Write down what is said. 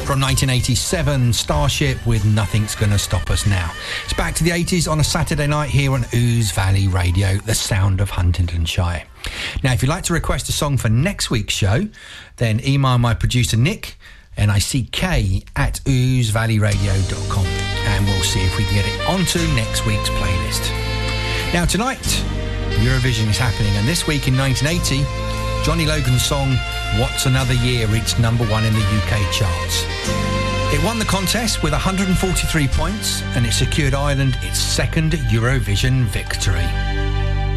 From 1987, Starship with Nothing's Gonna Stop Us Now. It's back to the 80s on a Saturday night here on Ouse Valley Radio, the sound of Huntingdonshire. Now, if you'd like to request a song for next week's show, then email my producer Nick, NICK, at ousevalleyradio.com, and we'll see if we can get it onto next week's playlist. Now, tonight, Eurovision is happening, and this week in 1980, Johnny Logan's song What's Another Year reached number 1 in the UK charts. It won the contest with 143 points, and it secured Ireland its second Eurovision victory.